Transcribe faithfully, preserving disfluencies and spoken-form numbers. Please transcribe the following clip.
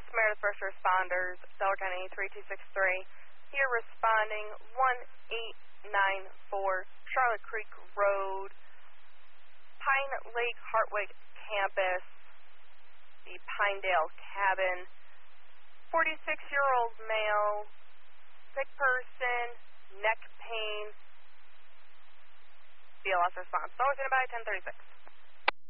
East Meredith First Responders, Delaware County three two six three. Here responding one eight nine four Charlotte Creek Road, Pine Lake Hartwick Campus, the Pinedale Cabin. forty-six-year-old male, sick person, neck pain. Be a lost response. Always in about ten thirty-six.